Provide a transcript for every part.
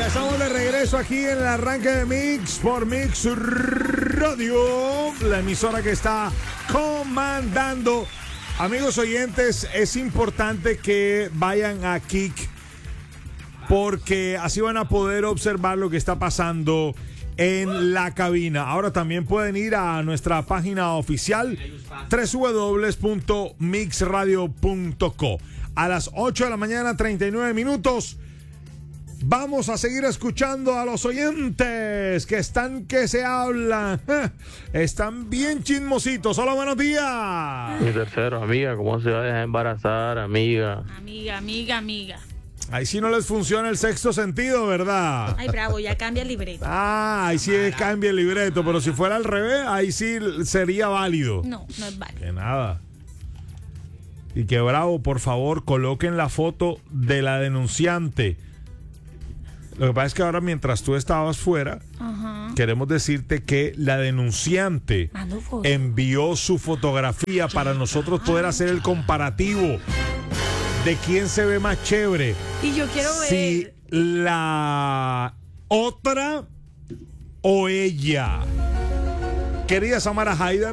Estamos de regreso aquí en el arranque de Mix por Mix Radio, la emisora que está comandando. Amigos oyentes, es importante que vayan a Kik porque así van a poder observar lo que está pasando en la cabina. Ahora también pueden ir a nuestra página oficial www.mixradio.co. A las 8 de la mañana, 39 minutos. Vamos a seguir escuchando a los oyentes que están que se hablan. Están bien chismositos. Hola, buenos días. Mi tercero, amiga, ¿cómo se va a dejar embarazar, amiga? Amiga. Ahí sí no les funciona el sexto sentido, ¿verdad? Ay, bravo, ya cambia el libreto. Ahí sí cambia el libreto, pero si fuera al revés, ahí sí sería válido. No es válido. Que nada. Y que bravo, por favor, coloquen la foto de la denunciante. Lo que pasa es que ahora, mientras tú estabas fuera, queremos decirte que la denunciante envió su fotografía para nosotros poder hacer el comparativo de quién se ve más chévere. Y yo quiero ver si la otra o ella. Querida Samara Haidar,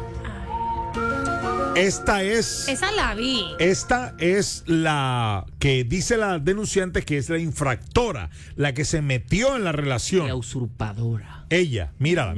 esa la vi. Esta es la que dice la denunciante que es la infractora, la que se metió en la relación. La usurpadora. Ella, mírala.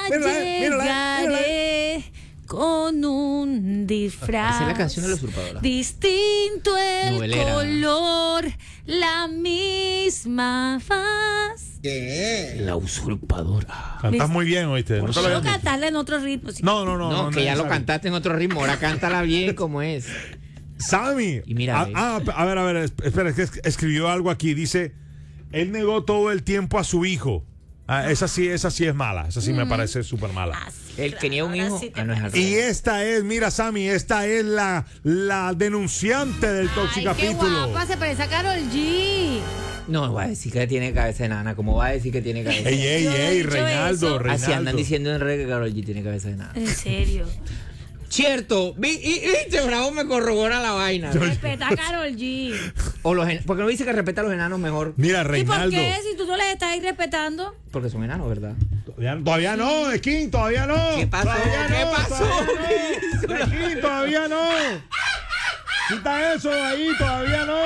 Llegaré con un disfraz. Esa es la canción de la usurpadora. Distinto el Novelera. color, la misma faz. ¿Qué? La usurpadora. Cantas muy bien, ¿oíste? No te lo Puedo habían dicho. cantarla en otro ritmo. Sí. No, Que ya lo necesario. cantaste en otro ritmo. Ahora cántala bien como es. Sammy. Y mira, a ver, espera, es que escribió algo aquí. Dice, él negó todo el tiempo a su hijo. Esa sí es mala. Esa sí me parece súper mala. Él tenía un hijo. No es Y esta es, mira, Sammy, esta es la denunciante del Ay, qué Toxicapítulo. guapa, se parece a Karol G. No, va a decir que tiene cabeza de nana. ¿Cómo va a decir que tiene cabeza de nana? Ey, Yo he dicho Reinaldo. eso. Así andan diciendo en redes que Karol G tiene cabeza de nana. En serio. Cierto. Viste, Bravo me corrobora la vaina. Respeta a Karol G. Porque no dice que respeta a los enanos mejor. Mira, ¿Y por Reinaldo. qué? Si tú no les estás ahí respetando. Porque son enanos, ¿verdad? Todavía no, de King, todavía no. ¿Qué pasó? Todavía ¿Qué no, pasó? De King, todavía no. Quita eso de ahí, todavía no.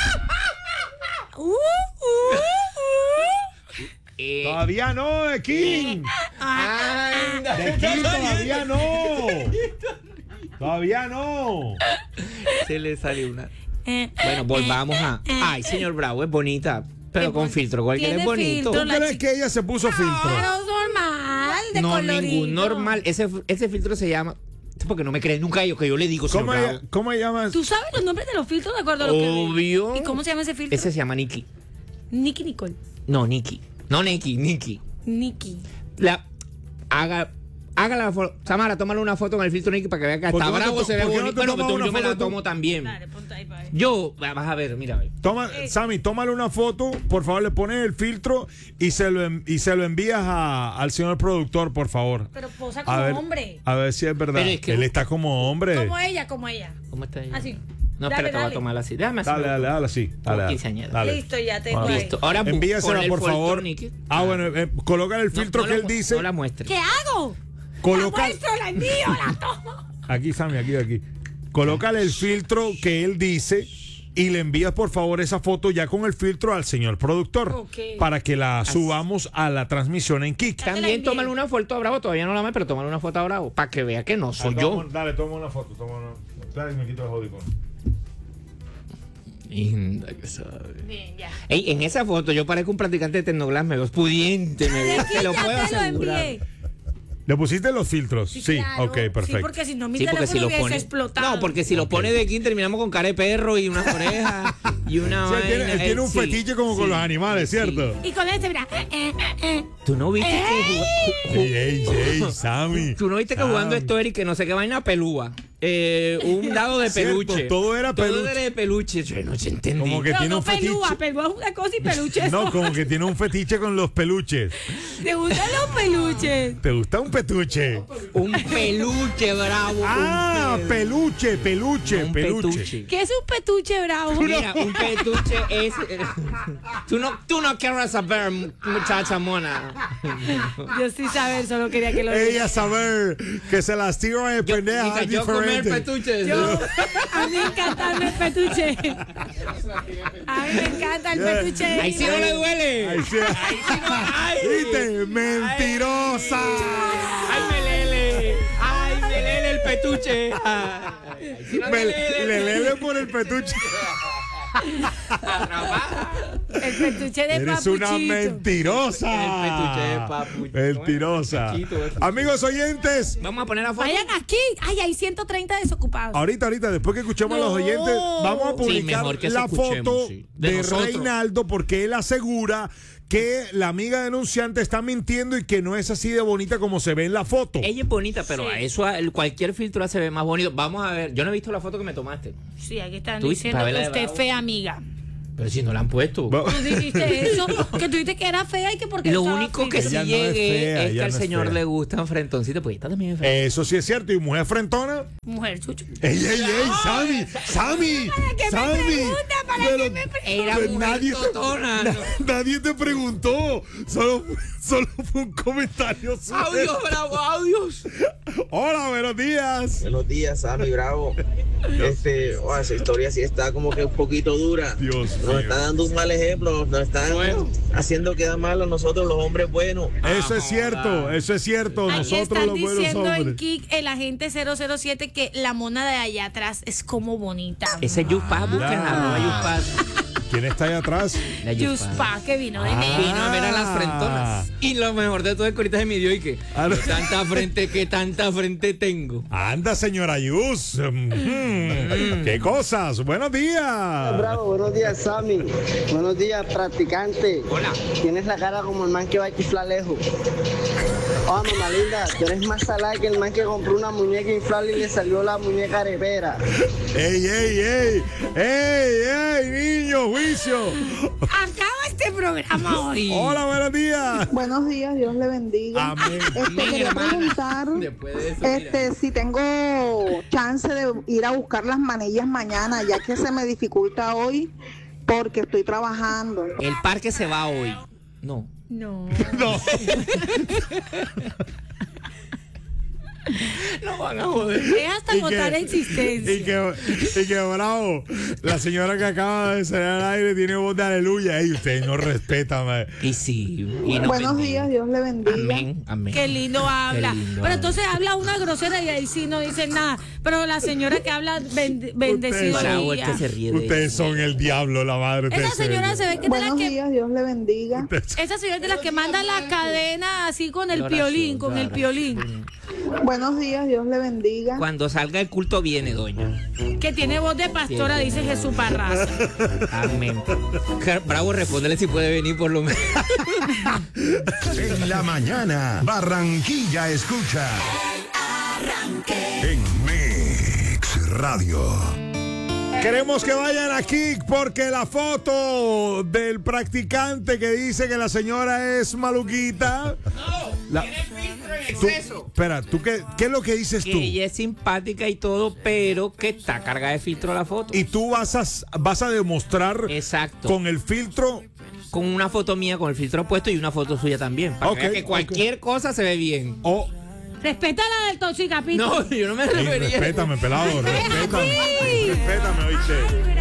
Todavía no, de King. Anda. De King, todavía no. Todavía no. Se le salió una. Bueno, volvamos a. Ay, señor Bravo, es bonita. Pero con filtro. Cualquiera es bonito. ¿Tú crees que ella se puso filtro? Pero normal, de No, colorito. ningún normal. Ese filtro se llama. Porque no me creen nunca que yo le digo, señor Bravo. ¿Cómo se llama? ¿Tú sabes los nombres de los filtros de acuerdo a lo que Obvio. vi? ¿Y cómo se llama ese filtro? Ese se llama Nikki. Nicky Nicole. No, Nikki. No, Nikki. Nicky. Haga la foto. Samara, tómale una foto con el filtro Nikki para que vea que está bravo, se ve bonito. Bueno, yo me la tomo también. Dale, ponte ahí para ver. Yo, vas a ver, mira. Sammy, tómale una foto, por favor, le pones el filtro y se lo envías al señor productor, por favor. Pero posa como hombre. A ver si es verdad. Pero es que- Él está como hombre. Como ella. ¿Cómo está ella? Así. No, Dale, espérate, voy a dale. tomarla así. Déjame hacer. Dale, así. Dale. Quinceañera. Dale. Listo, ya tengo Bueno, ahí. Listo. Ahora Envíasela, ponle el por filtro, favor. Nikki. Bueno, coloca el filtro que él dice. No la muestre. ¿Qué hago? Coloca. La muestro, la envío, la tomo. Aquí, Sammy, aquí. Colócale el filtro que él dice y le envías, por favor, esa foto ya con el filtro al señor productor. Ok. Para que la subamos a la transmisión en Kik. te la También envié. tómale una foto a Bravo, todavía no la me, pero tómale una foto a Bravo, para que vea que no soy yo. Dale, toma una foto. Espera que me quito el audífono. Linda que sabe. Bien, ya. Ey, en esa foto yo parezco un practicante de Tecnoglass, me veo pudiente, me veo, te lo Ya puedo te lo asegurar. envié. ¿Le pusiste los filtros? Sí, claro. ok, perfecto. Sí, porque si no mi Sí, porque teléfono si lo hubiese pone. explotado. No, porque si lo pone de aquí terminamos con cara de perro y unas orejas y una Sí, él vaina. tiene un Sí, fetiche como con sí, los animales, ¿cierto? Y con este, mira. ¿Tú no viste que Ey, Sammy. Tú no viste que jugando esto, Eric, que no sé qué vaina pelúa. un dado de Cierto, peluche. todo era peluche. Todo era de peluche. Yo no se entendí. Como que Pero tiene no un fetiche. pelúa es una cosa y peluche es No, otra. como que tiene un fetiche con los peluches. ¿Te gustan los peluches? ¿Te gusta un petuche? Un peluche, Bravo. Ah, peluche, peluche, Un peluche. petuche. ¿Qué es un petuche bravo? Mira, un petuche es. Tú no quieres saber, muchacha mona. Yo sí saber, solo quería que lo Ella digas. saber que se las tira de pendeja Mira, es yo comer diferente. petuche. A mí me encanta el petuche. A mí me encanta el petuche. Ahí sí no le duele. Ay, sí. ¿Viste? Mentirosa. Ay, me lele el petuche. Ay, sí no Me- te lele. le lele por el petuche. El petuche de Eres papuchito. una mentirosa. El petuche de papuchito. Mentirosa. Papuchito. Amigos oyentes, Vamos a poner a foto. Vayan aquí. Ay, hay 130 desocupados. ahorita, después que escuchemos a los No. oyentes, vamos a Sí, publicar mejor que la escuchemos, foto sí. de De nosotros. Reinaldo porque él asegura que la amiga denunciante está mintiendo y que no es así de bonita como se ve en la foto. Ella es bonita, pero Sí. a eso cualquier filtro se ve más bonito. Vamos a ver. Yo no he visto la foto que me tomaste. Sí, aquí están Tú, diciendo Pamela que de usted es Bravo. fea, amiga. Pero si no la han puesto. Va- Tú dijiste eso, que tú dijiste que era fea y que porque Lo usaba único que filtro. sí Ella no es llegue fea, es que ella al no es señor fea. le gustan frentoncitos, porque esta también es fea. Eso sí es cierto. ¿Y mujer frentona? Mujer, chucho. ¡Ey, Sammy! ¡Sammy! qué me ¡Sammy! pregunta? ¿Para Pero qué me pregunta? Era pero mujer nadie, totona. nadie te preguntó. Solo fue un comentario suyo. ¡Audios, Bravo, audios! Hola, buenos días. Buenos días, Sammy Bravo. Esa historia sí está como que un poquito dura. Dios Nos mío. está dando un mal ejemplo, nos están Bueno. haciendo quedar mal a nosotros los hombres buenos. Eso es cierto, eso es cierto. Aquí Nosotros están los buenos diciendo en hombres. Kik, el agente 007, que la mona de allá atrás es como bonita. Ese es Yuspa, búsquenla, arroba Yuspa. ¿Quién está ahí atrás? La Yuspa, que vino de Ah. México. Vino a ver a las frentonas. Y lo mejor de todo es que ahorita se midió y que Ah, no. ¿qué tanta frente tengo? Anda, señora Yus. ¿Qué cosas? Buenos días. Bravo, buenos días, Sammy. Buenos días, practicante. Hola. Tienes la cara como el man que va a chiflar lejos. Oh, mamá linda, tú eres más salada que el man que compró una muñeca inflable y le salió la muñeca arepera. ¡Ey, ey, ey! ¡Ey, ey, niño, juicio! Acaba este programa hoy. Hola, buenos días. Buenos días, Dios le bendiga. Amén. Quería hermana. preguntar Después de eso, mira. si tengo chance de ir a buscar las manillas mañana, ya que se me dificulta hoy porque estoy trabajando. El parque se va hoy. No. No. No. No van a joder. Es hasta agotar existencia. y que bravo, la señora que acaba de salir al aire tiene voz de aleluya. Ey, ustedes no respetan, man. Y sí. Y no Buenos bendiga. días, Dios le bendiga. Amén, amén. Qué lindo habla. Qué lindo Pero habla. entonces habla una grosera y ahí sí no dice nada. Pero la señora que habla bendecido Bravo, ella. es que se ríe de Ustedes son el diablo, la madre. Esa ustedes señora son- se ve que es de las Buenos que días, Dios le bendiga. esa señora es de las que manda la cadena así con el Oración, piolín, con el oración. piolín. Buenos días, Dios le bendiga. Cuando salga el culto viene, doña. Que tiene voz de pastora, dice Jesús Parraza. Amén. Bravo, respóndele si puede venir por lo menos. En la mañana, Barranquilla escucha. En Mix Radio. Queremos que vayan aquí porque la foto del practicante que dice que la señora es maluquita. No, espera, ¿tú qué es lo que dices Que tú? ella es simpática y todo, pero que está cargada de filtro la foto. Y tú vas a demostrar Exacto. con el filtro. Con una foto mía con el filtro puesto y una foto suya también. Para Ok, que vea que cualquier cosa se ve bien. Oh, Respeta la del Toxicapito. No, yo no me ey, refería. respétame, pelado, respétame. aquí. Respétame, oíste.